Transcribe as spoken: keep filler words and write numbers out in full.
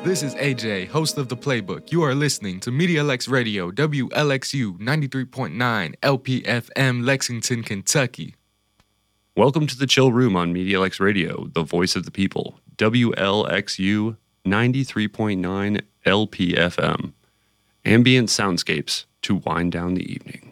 This is A J, host of The Playbook. You are listening to Media Lex Radio, W L X U ninety-three point nine L P F M, Lexington, Kentucky. Welcome to the Chill Room on Media Lex Radio, the voice of the people, W L X U ninety-three point nine L P F M. Ambient soundscapes to wind down the evening.